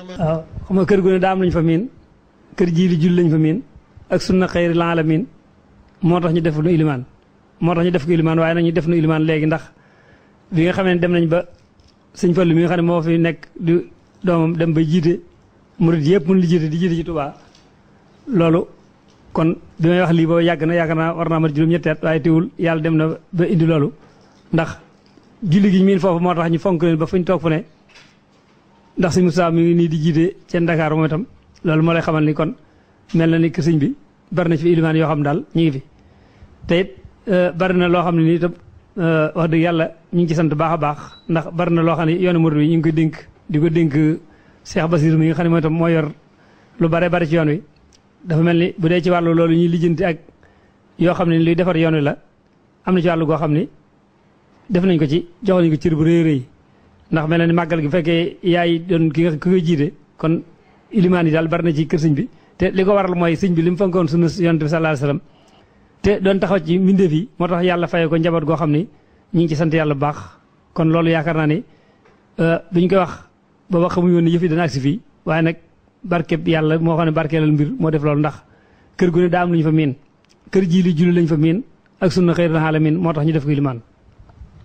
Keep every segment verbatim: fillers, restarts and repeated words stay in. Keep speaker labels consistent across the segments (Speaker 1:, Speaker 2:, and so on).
Speaker 1: waaw xam nga kër gu ne daa am lañ fa miin kër ji li julli lañ fa miin ak sunna xayri alamin moo tax ñu def nu ilimaan moo tax ñu def ko ilimaan waaye nag ñu def nu ilimaan léegi ndax bi nga xamee ne dem nañ ba sëñ Fallu mi nga xam ne moo fi nekk di doomam dem ba jiite murid yëpp mun li jiite di jiite ci Tuubaa loolu kon bi may wax lii boobu yàgg na yaakaar naa war naa mat juróom-ñetti at waaye teewul yàlla dem na ba indi loolu ndax julli gi miin foofu moo tax ñu fonk leen ba fu ñu toog fu ne ndax sëñ Moussa mi ngi nii di jiite ca Ndakaaru moom itam loolu moo lay xamal ni kon mel na ni que sëñ bi bari na ci fi ilimaan yoo xam daal ñu ngi fi te it bari na loo xam ne nii itam wax dëgg yàlla ñu ngi ci sant baax a baax ndax bari na loo xam ne yoonu murid wi ñu ngi koy dénk di ko dénk Cheikh Basir mi nga xam ne mooy itam moo yor lu bare bari ci yoon wi dafa mel ni bu dee ci wàllu loolu ñuy lijjanti ak yoo xam ne luy defar yoon wi la am na ci wàllu goo xam ni def nañ ko ci jox nañ ko cër bu rëy rëy ndax mel na ni màggal gi fekkee yaay doon ki nga ki koy jiite kon ilimaan yi daal bari na ci kër sëñ bi te li ko waral mooy sëñ bi li mu fonkoon sunu yonent bi sallallahu alayhi wasallam te doon taxaw ci mbindeef yi moo tax yàlla fayee ko njaboot goo xam ni ñu ngi ci sant yàlla bu baax kon loolu yaakaar naa ni duñ koy wax booba xamuñu woon ne yëf yi dana agsi fii waaye nag barkeb yàlla moo xam ne barkeelal mbir moo def loolu ndax kër gu ne daa am lu ñu fa miin kër ji li julli lañ fa miin ak sunna xayril alamin moo tax ñu def ko ilimaan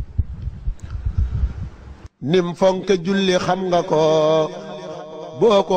Speaker 2: nim fonk julli xam nga ko boo ko